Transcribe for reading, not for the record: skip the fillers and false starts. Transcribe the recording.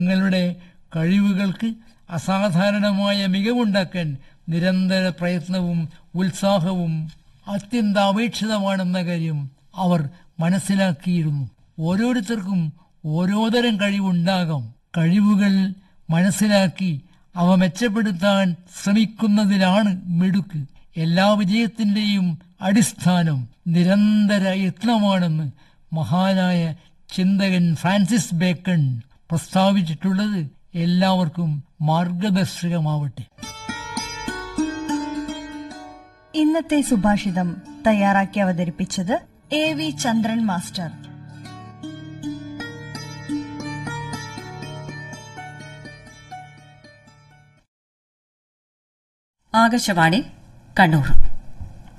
നിങ്ങളുടെ കഴിവുകൾക്ക് അസാധാരണമായ മികവുണ്ടാക്കാൻ നിരന്തര പ്രയത്നവും ഉത്സാഹവും അത്യന്താപേക്ഷിതമാണെന്ന കാര്യം അവർ മനസ്സിലാക്കിയിരുന്നു. ഓരോരുത്തർക്കും ഓരോതരം കഴിവുണ്ടാകാം. കഴിവുകൾ മനസ്സിലാക്കി അവ മെച്ചപ്പെടുത്താൻ ശ്രമിക്കുന്നതിലാണ് മിടുക്ക്. എല്ലാ വിജയത്തിന്റെയും അടിസ്ഥാനം നിരന്തര യത്നമാണെന്ന് മഹാനായ ചിന്തകൻ ഫ്രാൻസിസ് ബേക്കൺ പ്രസ്താവിച്ചിട്ടുള്ളത് എല്ലാവർക്കും മാർഗദർശകമാവട്ടെ. ഇന്നത്തെ സുഭാഷിതം തയ്യാറാക്കി അവതരിപ്പിച്ചത് AV ചന്ദ്രൻ മാസ്റ്റർ. ആകാശവാണി കണ്ണൂർ.